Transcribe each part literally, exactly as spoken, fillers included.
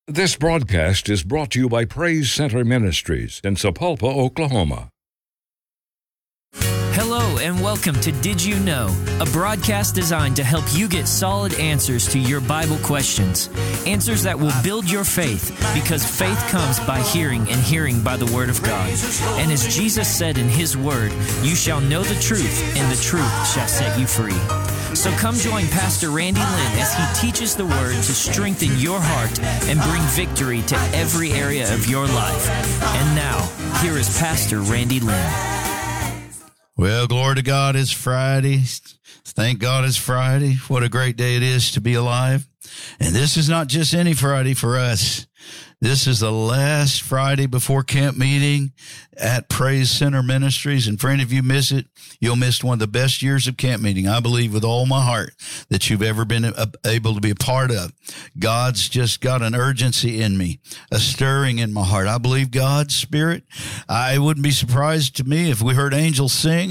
This broadcast is brought to you by Praise Center Ministries in Sapulpa, Oklahoma. Hello and welcome to Did You Know, a broadcast designed to help you get solid answers to your Bible questions. Answers that will build your faith, because faith comes by hearing and hearing by the Word of God. And as Jesus said in His Word, you shall know the truth, and the truth shall set you free. So come join Pastor Randy Lynn as he teaches the Word to strengthen your heart and bring victory to every area of your life. And now, here is Pastor Randy Lynn. Well, glory to God, it's Friday. Thank God it's Friday. What a great day it is to be alive. And this is not just any Friday for us. This is the last Friday before camp meeting at Praise Center Ministries. And for any of you miss it, you'll miss one of the best years of camp meeting. I believe with all my heart that you've ever been able to be a part of. God's just got an urgency in me, a stirring in my heart. I believe God's Spirit. I wouldn't be surprised to me if we heard angels sing,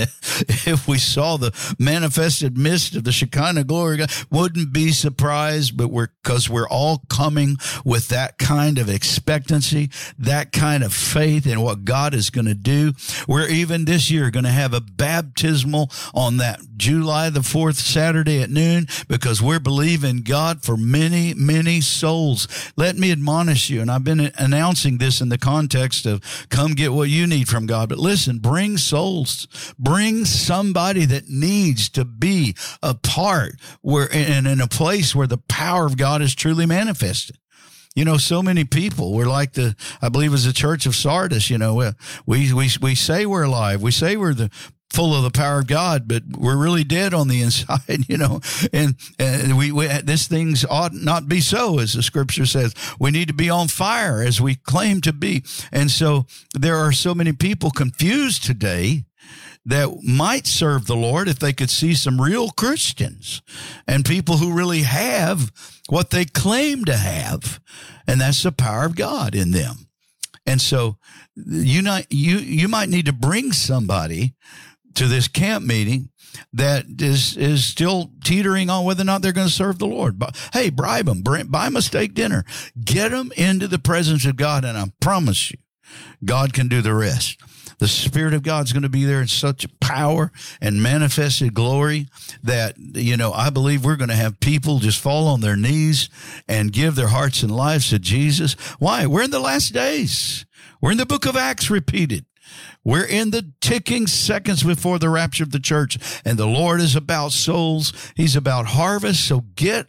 if we saw the manifested mist of the Shekinah glory. God, wouldn't be surprised, but we're, because we're all coming with that kind of expectancy, that kind of faith in what God is going to do. We're even this year going to have a baptismal on that July the fourth Saturday at noon, because we're believing God for many, many souls. Let me admonish you, and I've been announcing this in the context of come get what you need from God. But listen, bring souls, bring somebody that needs to be a part where and in a place where the power of God is truly manifested. You know, so many people, we're like the, I believe it was the church of Sardis, you know, we, we, we say we're alive. We say we're the, full of the power of God, but we're really dead on the inside, you know, and, and we, we, this things ought not be so, as the scripture says. We need to be on fire as we claim to be. And so there are so many people confused today that might serve the Lord if they could see some real Christians and people who really have what they claim to have, and that's the power of God in them. And so you not, you you might need to bring somebody to this camp meeting that is is still teetering on whether or not they're going to serve the Lord. But hey, bribe them, buy them a steak dinner, get them into the presence of God, and I promise you, God can do the rest. The Spirit of God's going to be there in such power and manifested glory that, you know, I believe we're going to have people just fall on their knees and give their hearts and lives to Jesus. Why? We're in the last days. We're in the book of Acts repeated. We're in the ticking seconds before the rapture of the church, and the Lord is about souls. He's about harvest. So get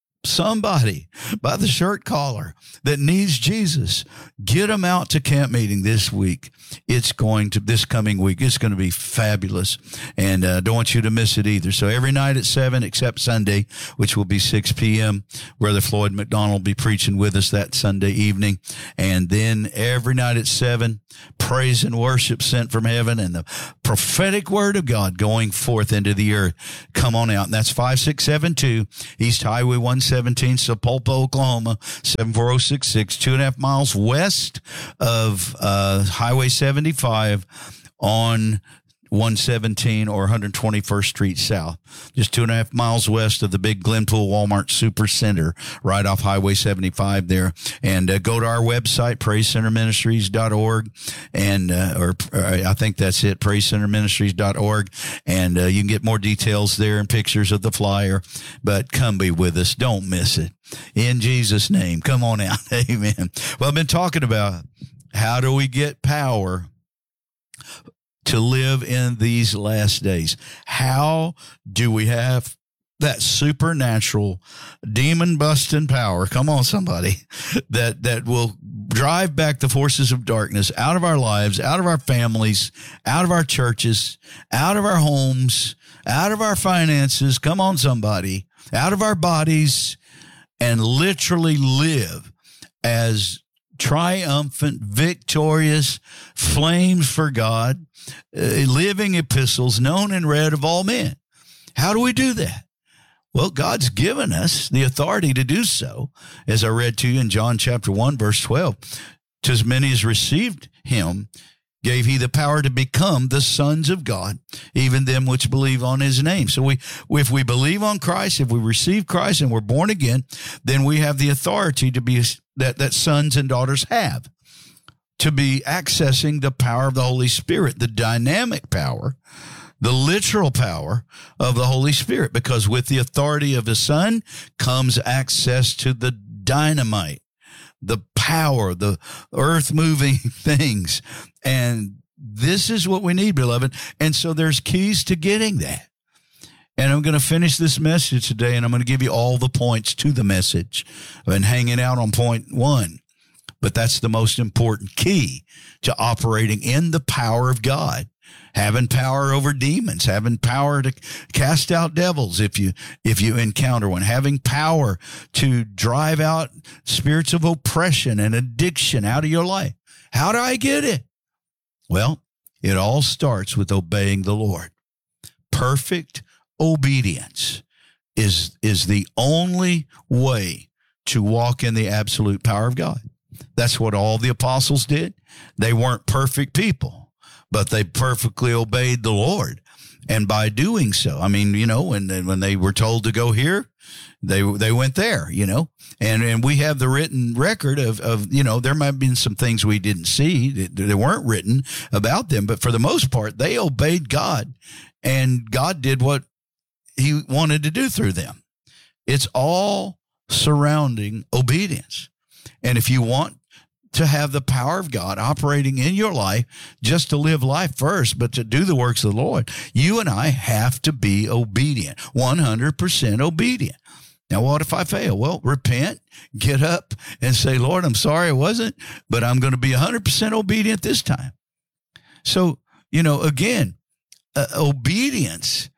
somebody by the shirt collar that needs Jesus. Get them out to camp meeting this week. It's going to, this coming week, it's going to be fabulous. And uh, don't want you to miss it either. So every night at seven, except Sunday, which will be six p.m., Brother Floyd McDonald will be preaching with us that Sunday evening. And then every night at seven, praise and worship sent from heaven and the prophetic word of God going forth into the earth. Come on out. And that's five six seven two East Highway one seventeen, Sapulpa, Oklahoma, seven four zero six six, two and a half miles west of uh, Highway seventy-five on one seventeen or one twenty-first Street South, just two and a half miles west of the big Glenpool Walmart Super Center, right off Highway seventy-five there. And uh, go to our website, praise center ministries dot org, and uh, or, or I think that's it, praise center ministries dot org, and uh, you can get more details there and pictures of the flyer. But come be with us, don't miss it. In Jesus' name, come on out, amen. Well, I've been talking about how do we get power to live in these last days? How do we have that supernatural demon-busting power, come on somebody, that, that will drive back the forces of darkness out of our lives, out of our families, out of our churches, out of our homes, out of our finances, come on somebody, out of our bodies, and literally live as triumphant, victorious flames for God, uh, living epistles known and read of all men. How do we do that? Well, God's given us the authority to do so, as I read to you in John chapter one, verse twelve. To as many as received him, gave he the power to become the sons of God, even them which believe on his name. So we, if we believe on Christ, if we receive Christ and we're born again, then we have the authority to be that, that sons and daughters have, to be accessing the power of the Holy Spirit, the dynamic power, the literal power of the Holy Spirit, because with the authority of His Son comes access to the dynamite, the power, the earth-moving things. And this is what we need, beloved. And so there's keys to getting that. And I'm going to finish this message today, and I'm going to give you all the points to the message. I've been hanging out on point one, but that's the most important key to operating in the power of God. Having power over demons, having power to cast out devils if you if you encounter one, having power to drive out spirits of oppression and addiction out of your life. How do I get it? Well, it all starts with obeying the Lord. Perfect obedience is, is the only way to walk in the absolute power of God. That's what all the apostles did. They weren't perfect people, but they perfectly obeyed the Lord. And by doing so, I mean, you know, when, when they were told to go here, they they went there, you know, and, and we have the written record of, of, you know, there might have been some things we didn't see that, that weren't written about them, but for the most part, they obeyed God, and God did what He wanted to do through them. It's all surrounding obedience. And if you want to have the power of God operating in your life, just to live life first, but to do the works of the Lord, you and I have to be obedient, one hundred percent obedient. Now, what if I fail? Well, repent, get up, and say, Lord, I'm sorry I wasn't, but I'm going to be one hundred percent obedient this time. So, you know, again, uh, obedience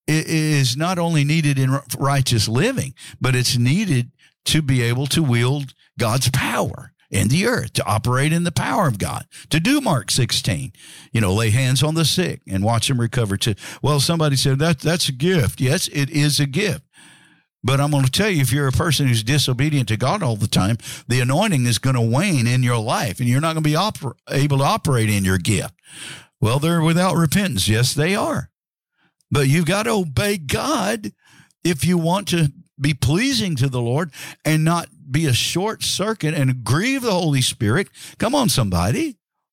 is not only needed in righteous living, but it's needed to be able to wield God's power in the earth, to operate in the power of God, to do Mark sixteen, you know, lay hands on the sick and watch them recover. To, well, somebody said that that's a gift. Yes, it is a gift. But I'm going to tell you, if you're a person who's disobedient to God all the time, the anointing is going to wane in your life, and you're not going to be oper- able to operate in your gift. Well, they're without repentance. Yes, they are. But you've got to obey God if you want to be pleasing to the Lord and not be a short circuit and grieve the Holy Spirit. Come on, somebody.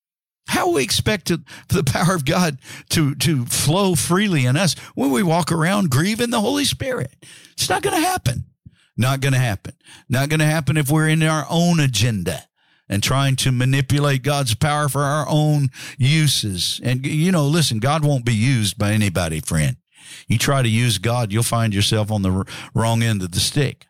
How we expect to, the power of God to, to flow freely in us when we walk around grieving the Holy Spirit? It's not going to happen. Not going to happen. Not going to happen if we're in our own agenda and trying to manipulate God's power for our own uses. And, you know, listen, God won't be used by anybody, friend. You try to use God, you'll find yourself on the wrong end of the stick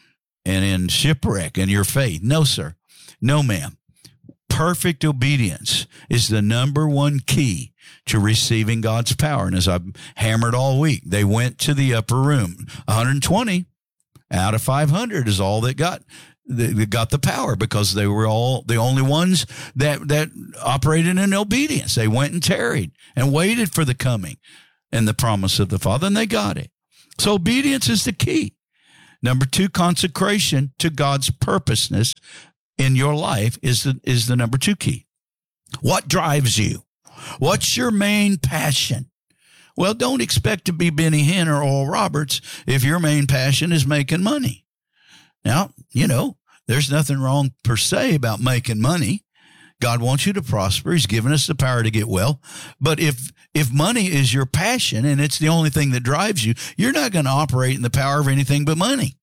and in shipwreck in your faith. No, sir. No, ma'am. Perfect obedience is the number one key to receiving God's power. And as I've hammered all week, they went to the upper room. one hundred twenty out of five hundred is all that got that got the power, because they were all the only ones that, that operated in obedience. They went and tarried and waited for the coming and the promise of the Father, and they got it. So obedience is the key. Number two, consecration to God's purposeness in your life is the, is the number two key. What drives you? What's your main passion? Well, don't expect to be Benny Hinn or Oral Roberts if your main passion is making money. Now, you know, there's nothing wrong per se about making money. God wants you to prosper. He's given us the power to get well. But if if money is your passion and it's the only thing that drives you, you're not going to operate in the power of anything but money.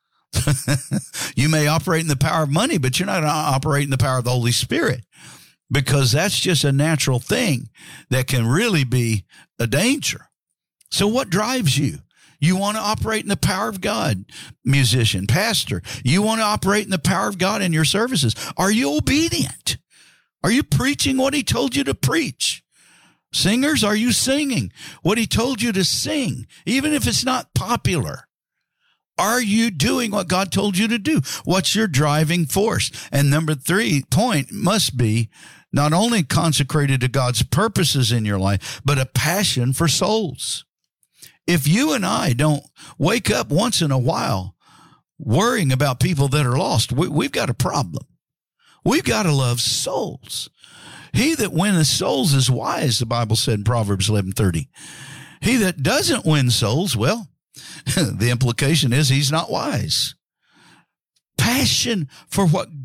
You may operate in the power of money, but you're not going to operate in the power of the Holy Spirit, because that's just a natural thing that can really be a danger. So what drives you? You want to operate in the power of God, musician, pastor. You want to operate in the power of God in your services. Are you obedient? Are you preaching what He told you to preach? Singers, are you singing what He told you to sing, even if it's not popular? Are you doing what God told you to do? What's your driving force? And number three point must be not only consecrated to God's purposes in your life, but a passion for souls. If you and I don't wake up once in a while worrying about people that are lost, we, we've got a problem. We've got to love souls. He that winneth souls is wise, the Bible said in Proverbs eleven thirty. He that doesn't win souls, well, the implication is he's not wise. Passion for what God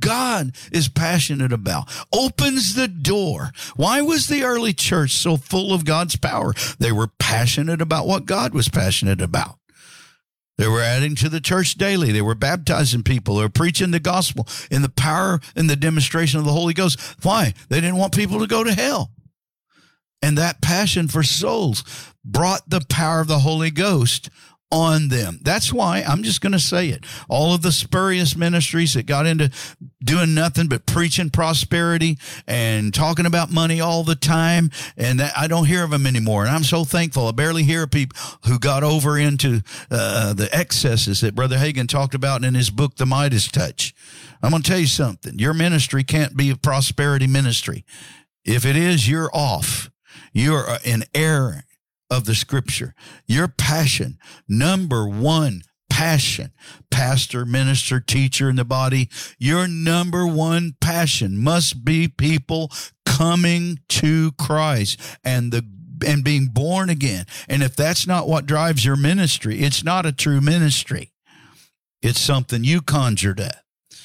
God is passionate about. Opens the door. Why was the early church so full of God's power? They were passionate about what God was passionate about. They were adding to the church daily. They were baptizing people. They were preaching the gospel in the power and the demonstration of the Holy Ghost. Why? They didn't want people to go to hell. And that passion for souls brought the power of the Holy Ghost on them. That's why, I'm just going to say it, all of the spurious ministries that got into doing nothing but preaching prosperity and talking about money all the time, and that, I don't hear of them anymore. And I'm so thankful. I barely hear of people who got over into uh, the excesses that Brother Hagin talked about in his book, The Midas Touch. I'm going to tell you something. Your ministry can't be a prosperity ministry. If it is, you're off. You're in error of the scripture. Your passion, number one passion, pastor, minister, teacher in the body, your number one passion must be people coming to Christ and the and being born again. And if that's not what drives your ministry, it's not a true ministry. It's something you conjured up.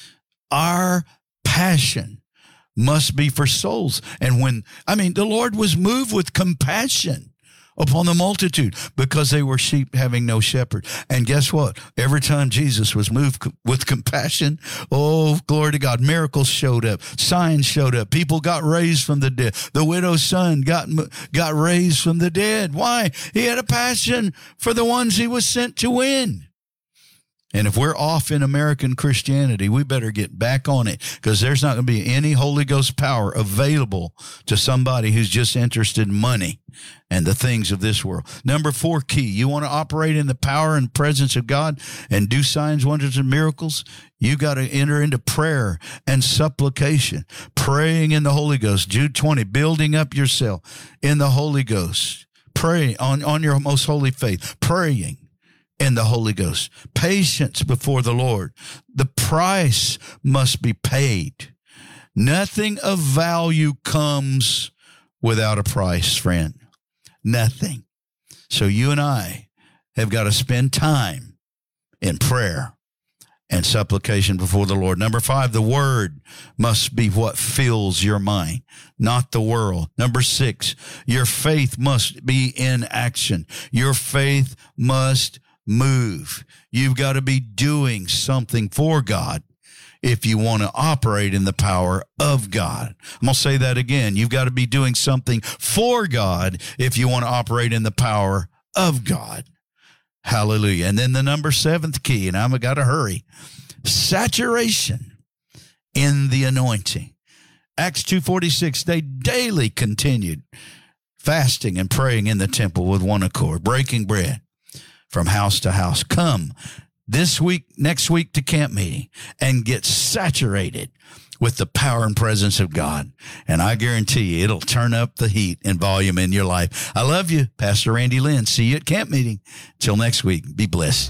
Our passion must be for souls. And when, I mean, the Lord was moved with compassion upon the multitude because they were sheep having no shepherd. And guess what? Every time Jesus was moved with compassion, oh, glory to God, miracles showed up, signs showed up, people got raised from the dead. The widow's son got, got raised from the dead. Why? He had a passion for the ones he was sent to win. And if we're off in American Christianity, we better get back on it, because there's not going to be any Holy Ghost power available to somebody who's just interested in money and the things of this world. Number four key, you want to operate in the power and presence of God and do signs, wonders, and miracles? You got to enter into prayer and supplication, praying in the Holy Ghost. Jude twenty, building up yourself in the Holy Ghost, praying on, on your most holy faith, praying in the Holy Ghost, patience before the Lord. The price must be paid. Nothing of value comes without a price, friend. Nothing. So you and I have got to spend time in prayer and supplication before the Lord. Number five, the word must be what fills your mind, not the world. Number six, your faith must be in action. Your faith must move. You've got to be doing something for God if you want to operate in the power of God. I'm going to say that again. You've got to be doing something for God if you want to operate in the power of God. Hallelujah. And then the number seventh key, and I've got to hurry, saturation in the anointing. Acts two forty-six, they daily continued fasting and praying in the temple with one accord, breaking bread from house to house. Come this week, next week to camp meeting and get saturated with the power and presence of God. And I guarantee you, it'll turn up the heat and volume in your life. I love you, Pastor Randy Lynn. See you at camp meeting. Till next week, be blessed.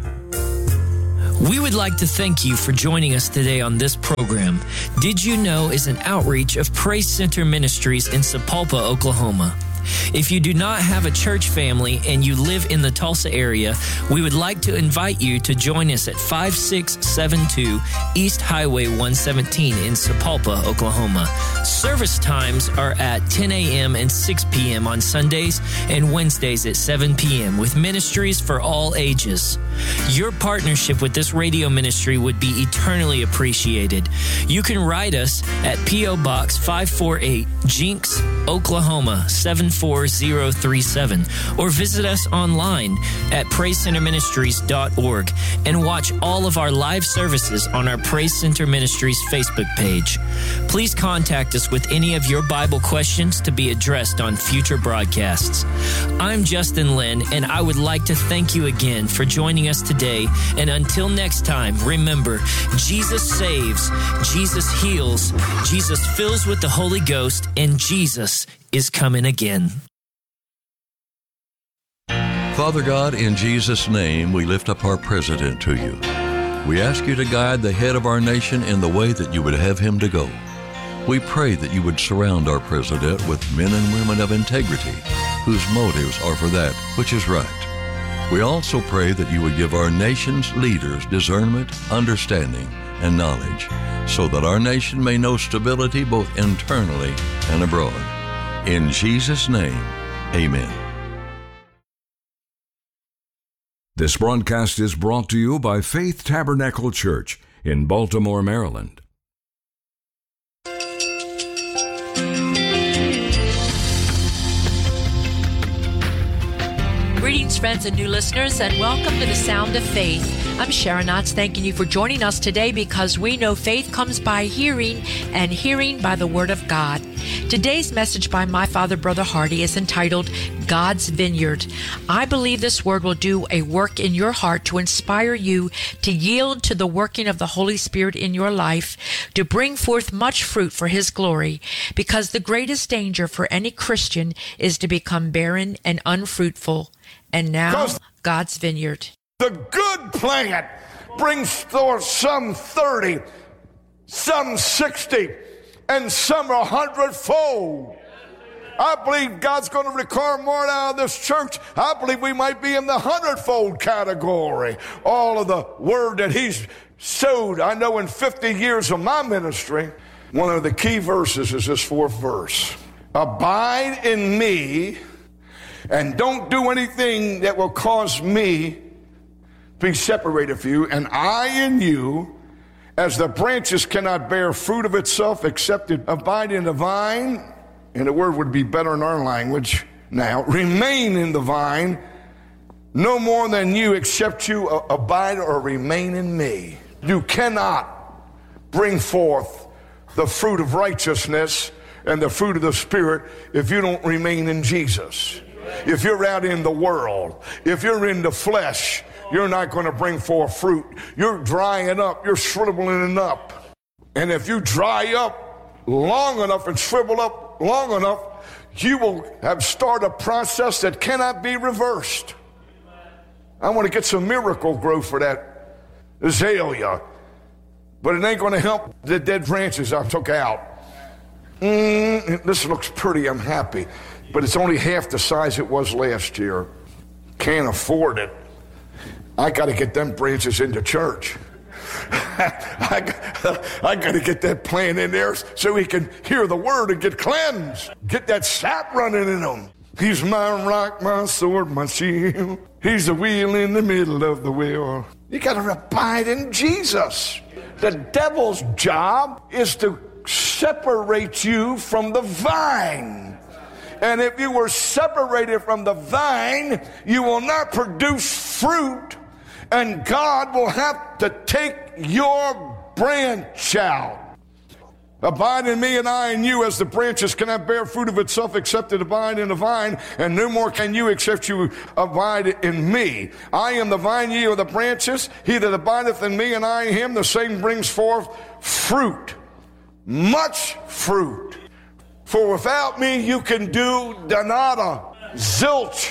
We would like to thank you for joining us today on this program. Did You Know is an outreach of Praise Center Ministries in Sapulpa, Oklahoma. If you do not have a church family and you live in the Tulsa area, we would like to invite you to join us at five six seven two East Highway one seventeen in Sapulpa, Oklahoma. Service times are at ten a.m. and six p.m. on Sundays and Wednesdays at seven p.m. with ministries for all ages. Your partnership with this radio ministry would be eternally appreciated. You can write us at P O. Box five forty-eight, Jinx, Oklahoma seven four zero three seven, or visit us online at praise center ministries dot org and watch all of our live services on our Praise Center Ministries Facebook page. Please contact us with any of your Bible questions to be addressed on future broadcasts. I'm Justin Lynn, and I would like to thank you again for joining us today. And until next time, remember, Jesus saves, Jesus heals, Jesus fills with the Holy Ghost, and Jesus is coming again. Father God, in Jesus' name, we lift up our president to you. We ask you to guide the head of our nation in the way that you would have him to go. We pray that you would surround our president with men and women of integrity, whose motives are for that which is right. We also pray that you would give our nation's leaders discernment, understanding, and knowledge, so that our nation may know stability both internally and abroad. In Jesus' name, amen. This broadcast is brought to you by Faith Tabernacle Church in Baltimore, Maryland. Greetings, friends and new listeners, and welcome to the Sound of Faith. I'm Sharon Knotts, thanking you for joining us today because we know faith comes by hearing and hearing by the Word of God. Today's message by my father, Brother Hardy, is entitled God's Vineyard. I believe this word will do a work in your heart to inspire you to yield to the working of the Holy Spirit in your life, to bring forth much fruit for His glory, because the greatest danger for any Christian is to become barren and unfruitful. And now, God's Vineyard. The good plant brings forth some thirty, some sixty, and some a hundredfold. I believe God's going to require more out of this church. I believe we might be in the hundredfold category. All of the word that He's sowed. I know in fifty years of my ministry, one of the key verses is this fourth verse. Abide in me, and don't do anything that will cause me to be separated from you, and I in you, as the branches cannot bear fruit of itself except it abide in the vine, and the word would be better in our language now, remain in the vine, no more than you except you abide or remain in me. You cannot bring forth the fruit of righteousness and the fruit of the Spirit if you don't remain in Jesus. If you're out in the world, if you're in the flesh, you're not going to bring forth fruit. You're drying up, you're shriveling up. And if you dry up long enough and shrivel up long enough, you will have started a process that cannot be reversed. I want to get some miracle growth for that azalea, but it ain't going to help the dead branches I took out. Mm, this looks pretty, I'm happy. But it's only half the size it was last year. Can't afford it. I got to get them branches into church. I, got, I got to get that plant in there so we can hear the word and get cleansed. Get that sap running in them. He's my rock, my sword, my shield. He's the wheel in the middle of the wheel. You got to abide in Jesus. The devil's job is to separate you from the vine. And if you were separated from the vine, you will not produce fruit, and God will have to take your branch out. Abide in me and I in you, as the branches cannot bear fruit of itself except it abide in the vine, and no more can you except you abide in me. I am the vine, ye are the branches. He that abideth in me and I in him, the same brings forth fruit, much fruit. For without me you can do nada, zilch,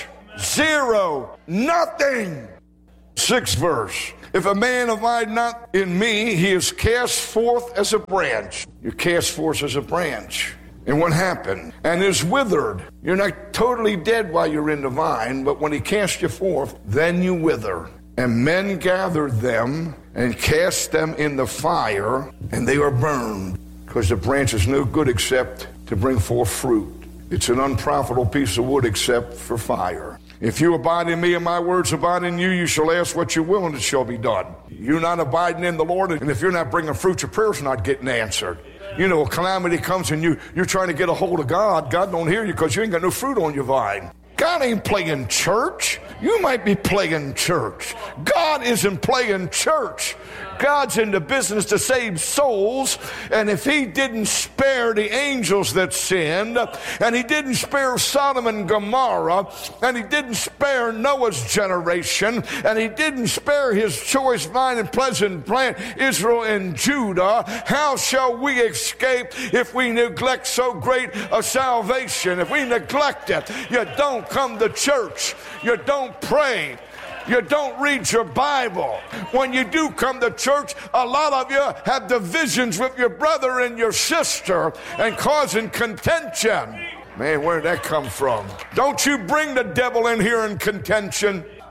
zero, nothing. Sixth verse. If a man abide not in me, he is cast forth as a branch. You're cast forth as a branch. And what happened? And is withered. You're not totally dead while you're in the vine, but when he casts you forth, then you wither. And men gathered them and cast them in the fire, and they are burned. Because the branch is no good except to bring forth fruit. It's an unprofitable piece of wood except for fire. If you abide in me and my words abide in you, you shall ask what you will and it shall be done. You're not abiding in the Lord, and if you're not bringing fruit, your prayer's not getting answered. You know, a calamity comes and you, you're trying to get a hold of God. God don't hear you because you ain't got no fruit on your vine. God ain't playing church. You might be playing church. God isn't playing church. God's in the business to save souls, and if he didn't spare the angels that sinned, and he didn't spare Sodom and Gomorrah, and he didn't spare Noah's generation, and he didn't spare his choice vine and pleasant plant, Israel and Judah, how shall we escape if we neglect so great a salvation? If we neglect it, you don't come to church, you don't pray, you don't read your Bible. When you do come to church, a lot of you have divisions with your brother and your sister and causing contention. Man, where did that come from? Don't you bring the devil in here in contention.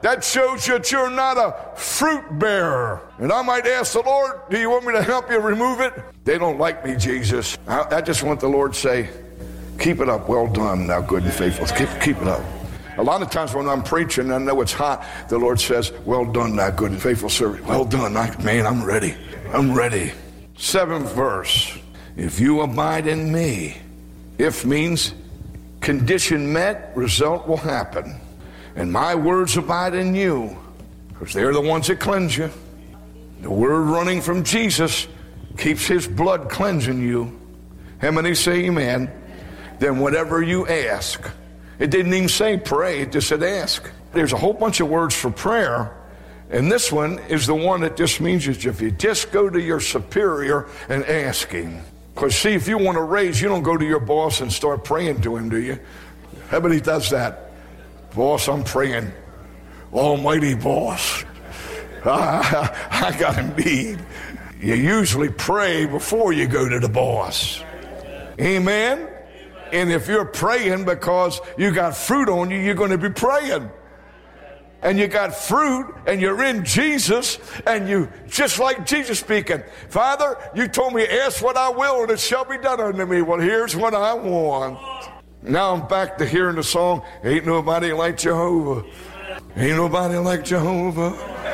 That shows you that you're not a fruit bearer. And I might ask the Lord, do you want me to help you remove it? They don't like me, Jesus. I, I just want the Lord to say, keep it up. Well done, thou good and faithful. Keep, keep it up. A lot of times when I'm preaching and I know it's hot, the Lord says, well done, thou good and faithful servant. Well done. I, man, I'm ready. I'm ready. Seventh verse. If you abide in me, if means condition met, result will happen. And my words abide in you, because they're the ones that cleanse you. The word running from Jesus keeps his blood cleansing you. How many say amen? Then whatever you ask. It didn't even say pray, it just said ask. There's a whole bunch of words for prayer, and this one is the one that just means is if you just go to your superior and ask him. Because see, if you want a raise, you don't go to your boss and start praying to him, do you? How many does that? Boss, I'm praying. Almighty boss, I, I got a need. You usually pray before you go to the boss. Amen? And if you're praying because you got fruit on you, you're going to be praying. And you got fruit, and you're in Jesus, and you, just like Jesus speaking, Father, you told me, ask what I will, and it shall be done unto me. Well, here's what I want. Now I'm back to hearing the song, ain't nobody like Jehovah. Ain't nobody like Jehovah.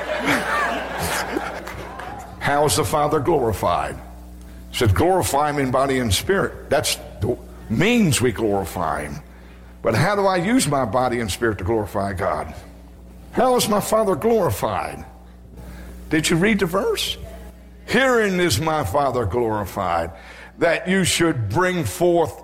How is the Father glorified? It said glorify him in body and spirit. That's the means we glorify him. But how do I use my body and spirit to glorify God? How is my Father glorified? Did you read the verse? Herein is my Father glorified, that you should bring forth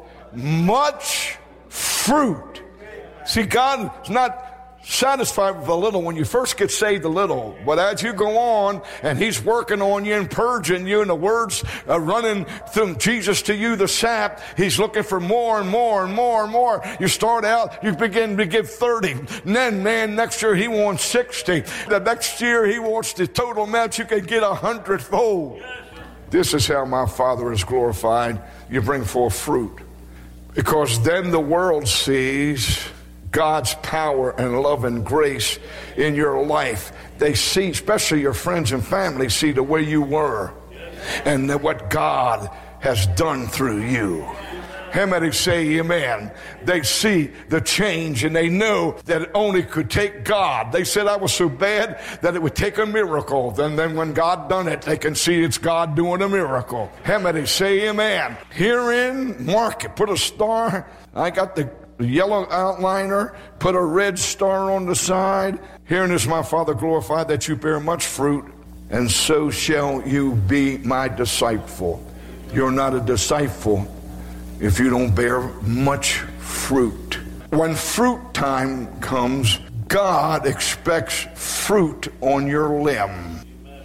much fruit. See, God is not satisfied with a little. When you first get saved, a little, but as you go on and he's working on you and purging you, and the words are running from Jesus to you, the sap, he's looking for more and more and more and more. You start out, you begin to give thirty, and then man, next year he wants sixty. The next year he wants the total amount you can get a hundredfold. This is how my Father is glorified. You bring forth fruit, because then the world sees God's power and love and grace in your life. They see, especially your friends and family, see the way you were and that what God has done through you. How many say amen? They see the change, and they know that it only could take God. They said I was so bad that it would take a miracle. Then, then when God done it, they can see it's God doing a miracle. How many say amen? Herein, mark it, put a star. I got the yellow outliner, put a red star on the side. Herein is my Father glorified, that you bear much fruit, and so shall you be my disciple. You're not a disciple if you don't bear much fruit. When fruit time comes, God expects fruit on your limb.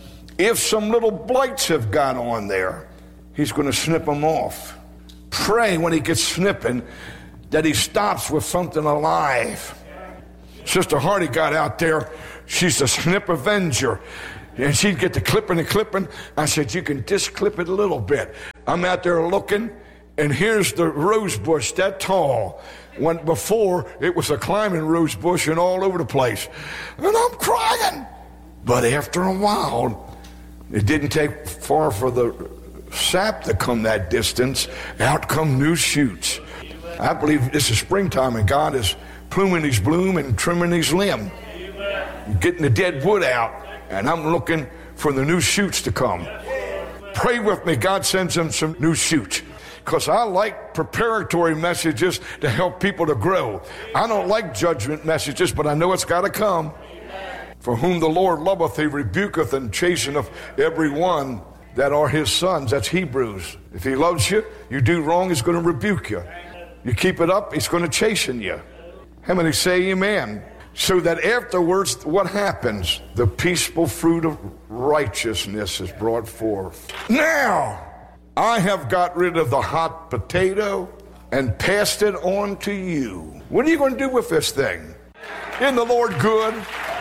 If some little blights have got on there, he's going to snip them off. Pray when he gets snipping that he stops with something alive. Sister Hardy got out there. She's a snip avenger. And she'd get the clipping and clipping. I said, you can just clip it a little bit. I'm out there looking, and here's the rose bush that tall. When before, it was a climbing rose bush and all over the place. And I'm crying. But after a while, it didn't take far for the sap to come that distance. Out come new shoots. I believe this is springtime, and God is pluming his bloom and trimming his limb, getting the dead wood out, and I'm looking for the new shoots to come. Pray with me. God sends them some new shoots, because I like preparatory messages to help people to grow. I don't like judgment messages, but I know it's got to come. For whom the Lord loveth, he rebuketh and chasteneth every one that are his sons. That's Hebrews. If he loves you, you do wrong, he's going to rebuke you. You keep it up, he's going to chasten you. How many say amen? So that afterwards, what happens? The peaceful fruit of righteousness is brought forth. Now, I have got rid of the hot potato and passed it on to you. What are you going to do with this thing? Isn't the Lord good?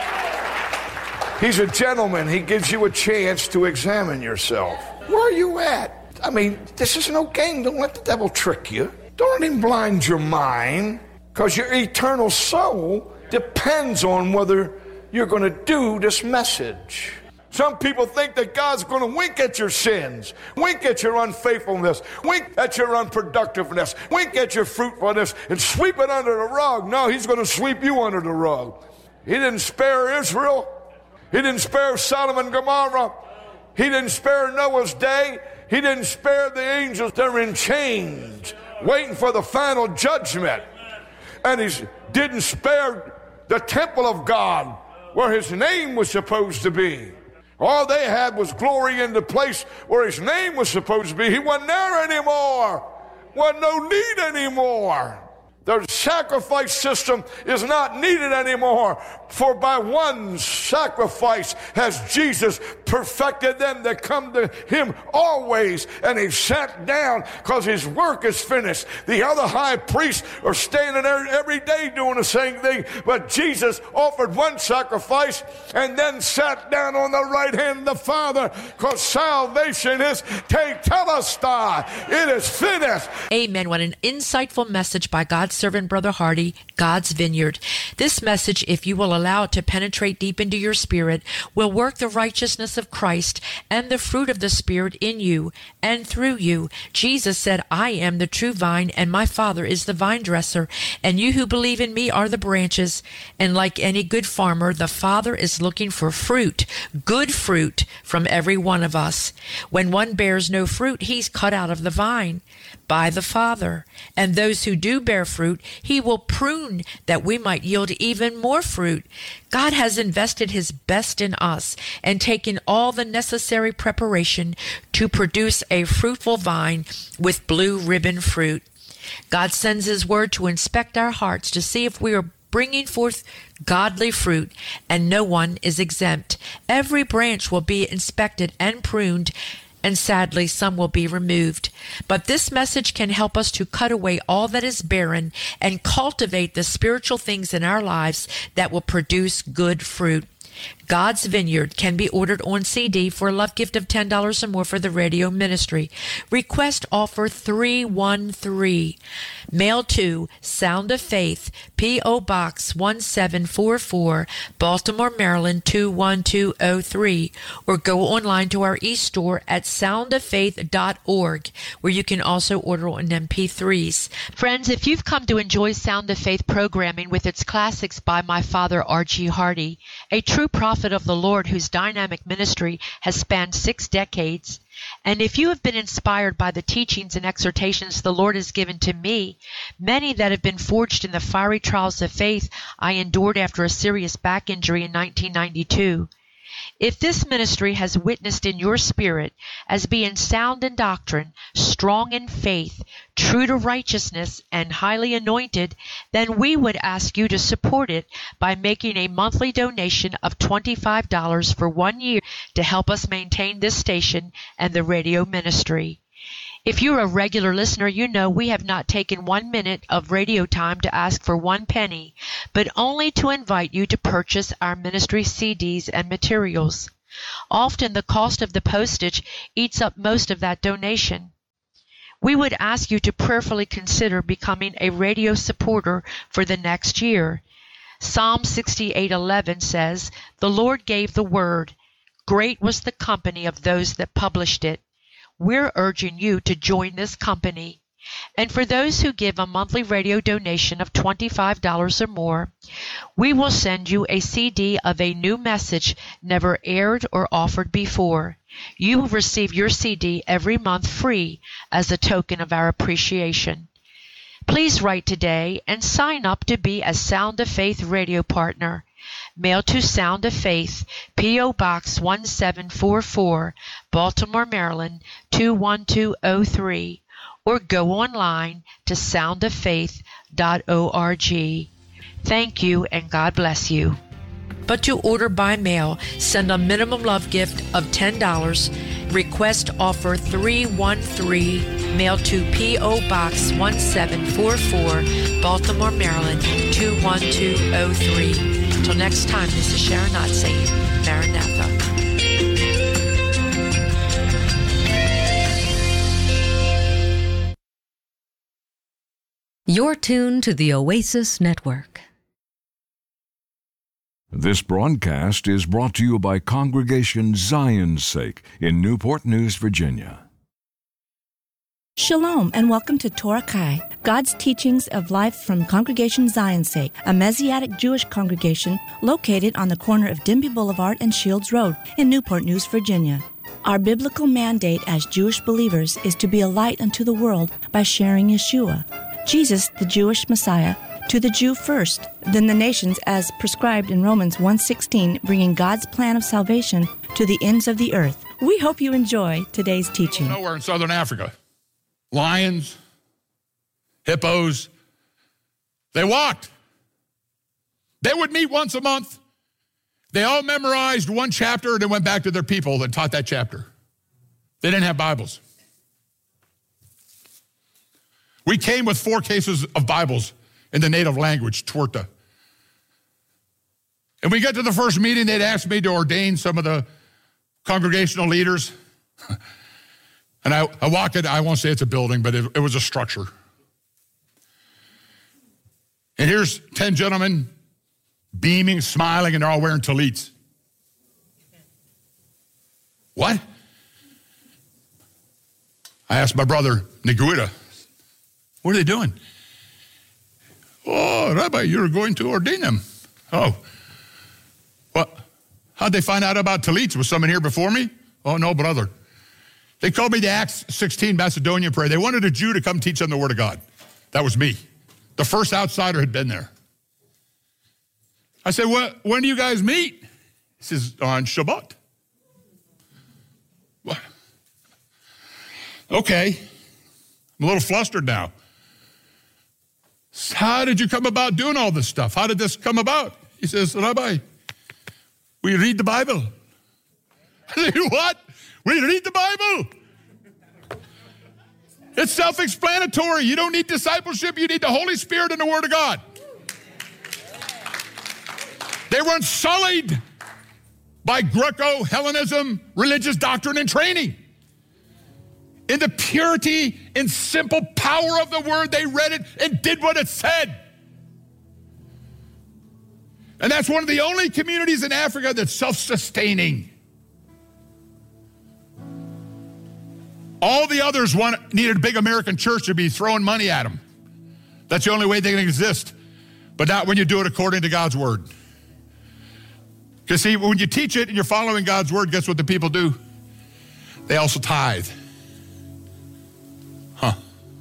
He's a gentleman. He gives you a chance to examine yourself. Where are you at? I mean, this is no game. Don't let the devil trick you. Don't let him blind your mind, because your eternal soul depends on whether you're going to do this message. Some people think that God's going to wink at your sins, wink at your unfaithfulness, wink at your unproductiveness, wink at your fruitfulness, and sweep it under the rug. No, he's going to sweep you under the rug. He didn't spare Israel. He didn't spare Sodom and Gomorrah. He didn't spare Noah's day. He didn't spare the angels. They're in chains, waiting for the final judgment. And he didn't spare the temple of God, where his name was supposed to be. All they had was glory in the place where his name was supposed to be. He wasn't there anymore. Wasn't no need anymore. The sacrifice system is not needed anymore, for by one sacrifice has Jesus perfected them that come to him always, and he sat down because his work is finished. The other high priests are standing there every day doing the same thing, but Jesus offered one sacrifice and then sat down on the right hand of the Father, because salvation is tetelestai. It is finished. Amen. What an insightful message by God's servant, Brother Hardy, God's Vineyard. This message, if you will allow it to penetrate deep into your spirit, will work the righteousness of Christ and the fruit of the Spirit in you and through you. Jesus said, I am the true vine, and my Father is the vine dresser, and you who believe in me are the branches. And like any good farmer, the Father is looking for fruit, good fruit, from every one of us. When one bears no fruit, he's cut out of the vine by the Father. And those who do bear fruit, he will prune that we might yield even more fruit. God has invested his best in us and taken all the necessary preparation to produce a fruitful vine with blue ribbon fruit. God sends his word to inspect our hearts to see if we are bringing forth godly fruit, and no one is exempt. Every branch will be inspected and pruned, and sadly, some will be removed. But this message can help us to cut away all that is barren and cultivate the spiritual things in our lives that will produce good fruit. God's Vineyard can be ordered on C D for a love gift of ten dollars or more for the radio ministry. Request offer three one three. Mail to Sound of Faith, P O. Box one seven four four, Baltimore, Maryland two one two oh three, or go online to our e-store at sound of faith dot org, where you can also order on M P threes. Friends, if you've come to enjoy Sound of Faith programming with its classics by my father, R G. Hardy, a true prophet of the Lord whose dynamic ministry has spanned six decades, and if you have been inspired by the teachings and exhortations the Lord has given to me, many that have been forged in the fiery trials of faith I endured after a serious back injury in nineteen ninety-two, if this ministry has witnessed in your spirit as being sound in doctrine, strong in faith, true to righteousness, and highly anointed, then we would ask you to support it by making a monthly donation of twenty-five dollars for one year to help us maintain this station and the radio ministry. If you're a regular listener, you know we have not taken one minute of radio time to ask for one penny, but only to invite you to purchase our ministry C Ds and materials. Often the cost of the postage eats up most of that donation. We would ask you to prayerfully consider becoming a radio supporter for the next year. Psalm sixty-eight eleven says, "The Lord gave the word. Great was the company of those that published it." We're urging you to join this company. And for those who give a monthly radio donation of twenty-five dollars or more, we will send you a C D of a new message never aired or offered before. You will receive your C D every month free as a token of our appreciation. Please write today and sign up to be a Sound of Faith radio partner. Mail to Sound of Faith, P O. Box one seven four four, Baltimore, Maryland two one two oh three, or go online to sound of faith dot org. Thank you, and God bless you. But to order by mail, send a minimum love gift of ten dollars. Request offer three one three. Mail to P O. Box one seven four four, Baltimore, Maryland two one two oh three. Until next time, this is Sharon Knott saying, Maranatha. You're tuned to the Oasis Network. This broadcast is brought to you by Congregation Zion's Sake in Newport News, Virginia. Shalom and welcome to Torah Kai, God's teachings of life from Congregation Zion's Sake, a Messianic Jewish congregation located on the corner of Denby Boulevard and Shields Road in Newport News, Virginia. Our biblical mandate as Jewish believers is to be a light unto the world by sharing Yeshua, Jesus, the Jewish Messiah, to the Jew first, then the nations as prescribed in Romans one sixteen, bringing God's plan of salvation to the ends of the earth. We hope you enjoy today's teaching. Nowhere in southern Africa. Lions, hippos, they walked. They would meet once a month. They all memorized one chapter and then went back to their people that taught that chapter. They didn't have Bibles. We came with four cases of Bibles in the native language, Twerta. And we got to the first meeting, they'd asked me to ordain some of the congregational leaders. And I, I walk in, I won't say it's a building, but it, it was a structure. And here's ten gentlemen beaming, smiling, and they're all wearing tallits. What? I asked my brother, Neguita, what are they doing? Oh, Rabbi, you're going to ordain them. Oh. What? How'd they find out about tallits? Was someone here before me? Oh, no, brother. They called me the Acts sixteen Macedonian prayer. They wanted a Jew to come teach them the Word of God. That was me. The first outsider had been there. I said, well, when do you guys meet? He says, on Shabbat. What? Okay. I'm a little flustered now. How did you come about doing all this stuff? How did this come about? He says, Rabbi, we read the Bible. I say, what? We read the Bible. It's self-explanatory. You don't need discipleship. You need the Holy Spirit and the Word of God. They weren't sullied by Greco-Hellenism, religious doctrine and training. In the purity and simple power of the Word, they read it and did what it said. And that's one of the only communities in Africa that's self-sustaining. All the others want, needed a big American church to be throwing money at them. That's the only way they can exist. But not when you do it according to God's Word. Because see, when you teach it and you're following God's Word, guess what the people do? They also tithe. Huh.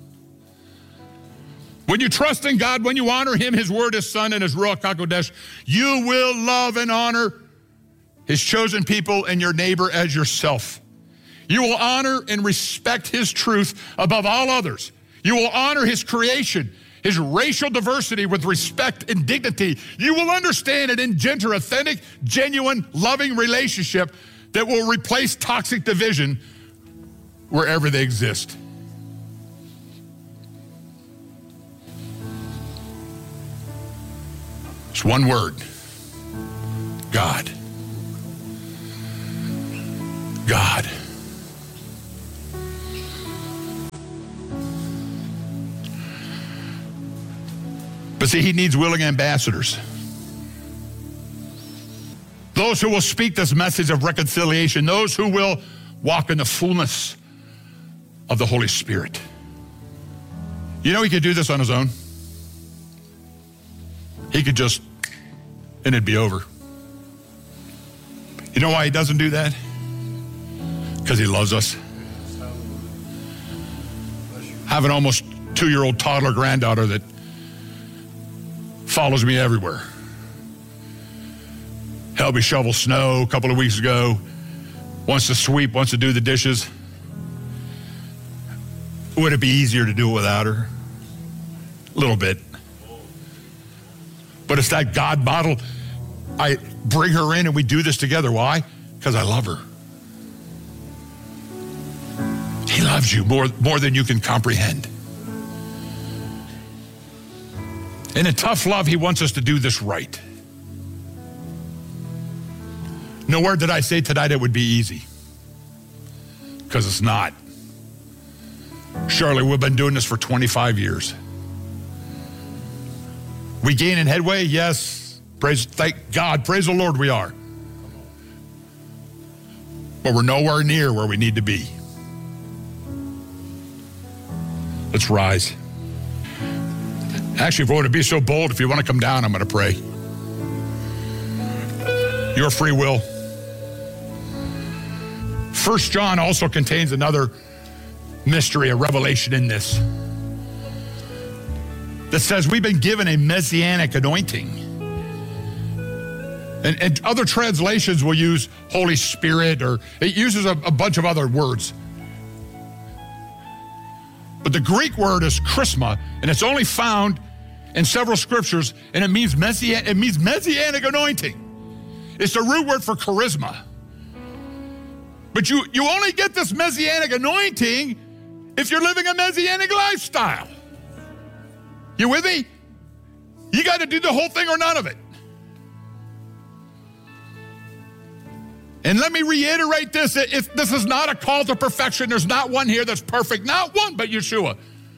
When you trust in God, when you honor Him, His Word, His Son, and His Ruach HaKodesh, you will love and honor His chosen people and your neighbor as yourself. You will honor and respect His truth above all others. You will honor His creation, His racial diversity with respect and dignity. You will understand and engender authentic, genuine, loving relationship that will replace toxic division wherever they exist. It's one word. God. God. But see, He needs willing ambassadors. Those who will speak this message of reconciliation, those who will walk in the fullness of the Holy Spirit. You know He could do this on His own. He could just, and it'd be over. You know why He doesn't do that? Because He loves us. I have an almost two-year-old toddler granddaughter that follows me everywhere. Helped me shovel snow a couple of weeks ago. Wants to sweep, wants to do the dishes. Would it be easier to do it without her? A little bit. But it's that God model. I bring her in and we do this together. Why? Because I love her. He loves you more, more than you can comprehend. And in tough love, He wants us to do this right. Nowhere did I say tonight it would be easy. Because it's not. Shirley, we've been doing this for twenty-five years. We gain in headway? Yes. Praise, thank God, praise the Lord we are. But we're nowhere near where we need to be. Let's rise. Actually, if I want to be so bold, if you want to come down, I'm going to pray. Your free will. First John also contains another mystery, a revelation in this, that says we've been given a messianic anointing. And, and other translations will use Holy Spirit, or it uses a, a bunch of other words. But the Greek word is charisma, and it's only found in several scriptures, and it means messianic, it means messianic anointing. It's the root word for charisma. But you, you only get this messianic anointing if you're living a messianic lifestyle. You with me? You got to do the whole thing or none of it. And let me reiterate this. If this is not a call to perfection. There's not one here that's perfect. Not one but Yeshua.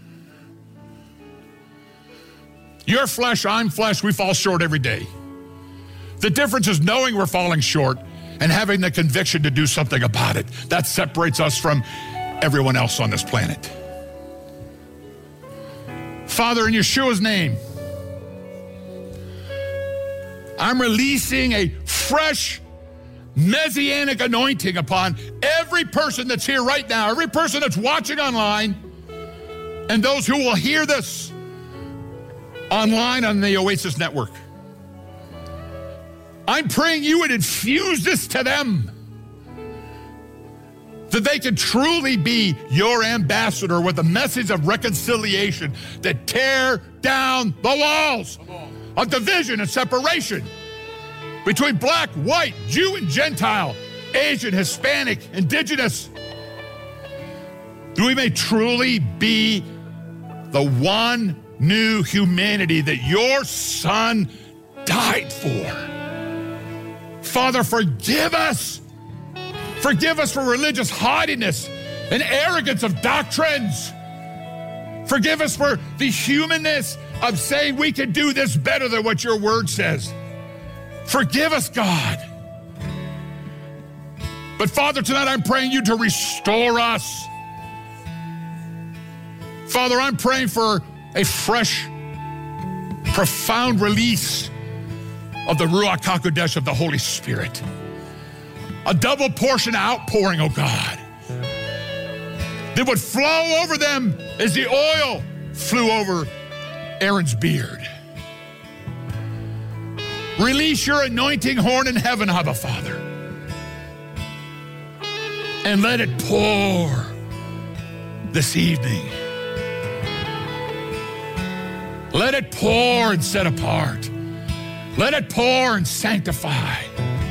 You're flesh, I'm flesh. We fall short every day. The difference is knowing we're falling short and having the conviction to do something about it. That separates us from everyone else on this planet. Father, in Yeshua's name, I'm releasing a fresh messianic anointing upon every person that's here right now, every person that's watching online, and those who will hear this online on the Oasis Network. I'm praying you would infuse this to them, that they can truly be your ambassador with a message of reconciliation that tear down the walls of division and separation between black, white, Jew and Gentile, Asian, Hispanic, indigenous. That we may truly be the one new humanity that your Son died for. Father, forgive us. Forgive us for religious haughtiness and arrogance of doctrines. Forgive us for the humanness of saying we can do this better than what your word says. Forgive us, God. But Father, tonight I'm praying you to restore us. Father, I'm praying for a fresh, profound release of the Ruach HaKodesh of the Holy Spirit. A double portion outpouring, oh God, that would flow over them as the oil flew over Aaron's beard. Release your anointing horn in heaven, Abba Father, and let it pour this evening. Let it pour and set apart. Let it pour and sanctify.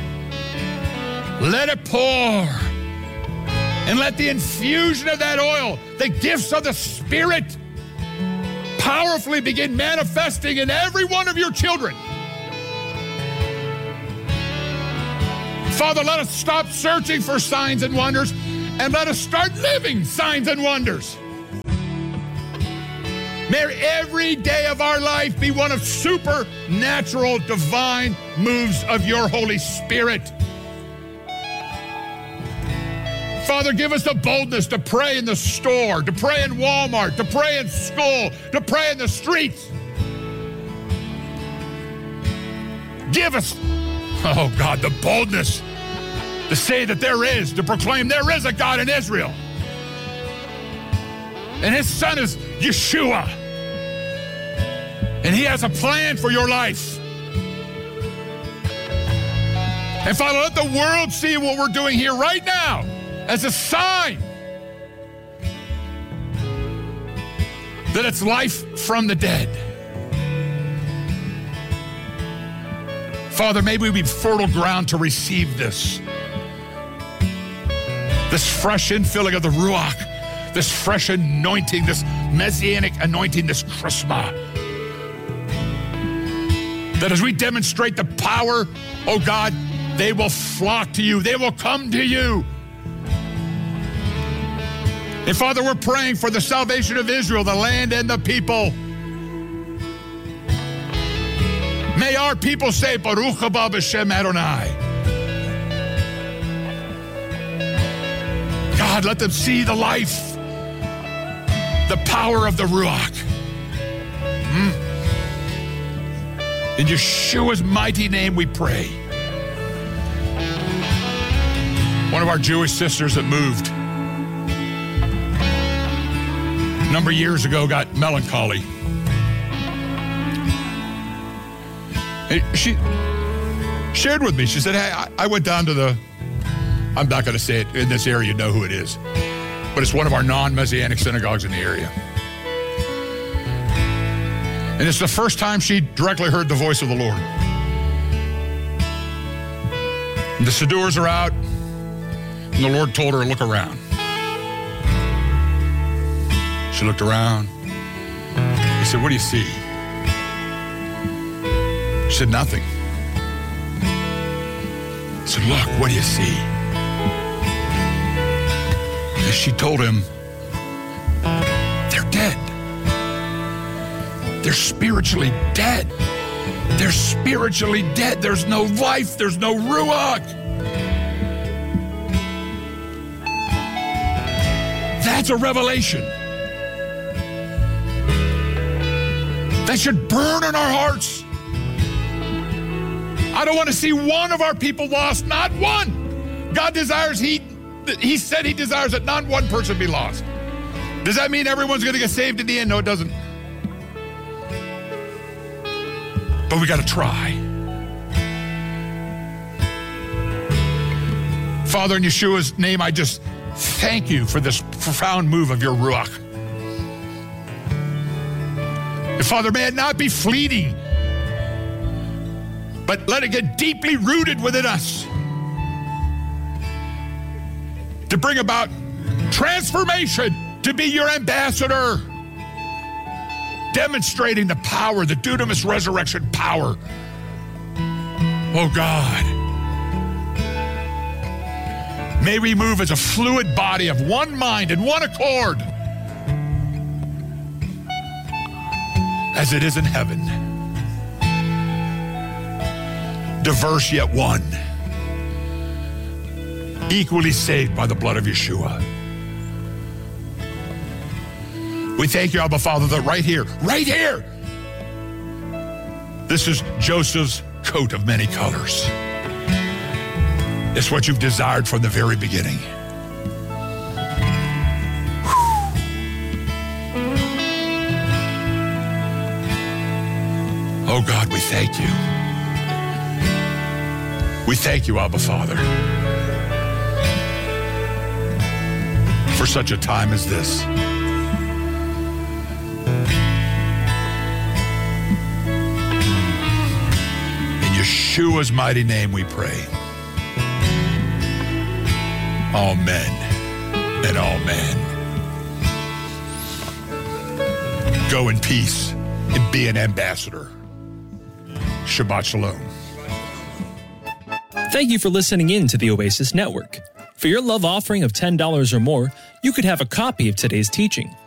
Let it pour and let the infusion of that oil, the gifts of the Spirit, powerfully begin manifesting in every one of your children. Father, let us stop searching for signs and wonders and let us start living signs and wonders. May every day of our life be one of supernatural, divine moves of your Holy Spirit. Father, give us the boldness to pray in the store, to pray in Walmart, to pray in school, to pray in the streets. Give us, oh God, the boldness to say that there is, to proclaim there is a God in Israel. And his son is Yeshua. And he has a plan for your life. And Father, let the world see what we're doing here right now as a sign that it's life from the dead. Father, may we be fertile ground to receive this. This fresh infilling of the Ruach, this fresh anointing, this messianic anointing, this charisma. That as we demonstrate the power, oh God, they will flock to you. They will come to you. And Father, we're praying for the salvation of Israel, the land and the people. May our people say, Baruch haba b'shem Adonai. God, let them see the life, the power of the Ruach. Hmm? In Yeshua's mighty name we pray. One of our Jewish sisters that moved a number of years ago got melancholy. And she shared with me, she said, hey, I, I went down to the, I'm not going to say it in this area, you know who it is, but it's one of our non-Messianic synagogues in the area. And it's the first time she directly heard the voice of the Lord. And the Sidurs are out, and the Lord told her, look around. She looked around. He said, what do you see? She said, nothing. He said, look, what do you see? And she told him, they're dead. They're spiritually dead. They're spiritually dead. There's no life. There's no Ruach. That's a revelation. That should burn in our hearts. I don't want to see one of our people lost, not one. God desires, he, he said he desires that not one person be lost. Does that mean everyone's going to get saved in the end? No, it doesn't. But we got to try. Father, in Yeshua's name, I just thank you for this profound move of your Ruach. And Father, may it not be fleeting, but let it get deeply rooted within us to bring about transformation, to be your ambassador, demonstrating the power, the dunamis resurrection power. Oh God. May we move as a fluid body of one mind and one accord, as it is in heaven. Diverse yet one. Equally saved by the blood of Yeshua. We thank you, Abba Father, that right here, right here, this is Joseph's coat of many colors. It's what you've desired from the very beginning. Oh God, we thank you. We thank you, Abba Father, for such a time as this. Yeshua's mighty name we pray. Amen and amen. Go in peace and be an ambassador. Shabbat Shalom. Thank you for listening in to the Oasis Network. For your love offering of ten dollars or more, you could have a copy of today's teaching.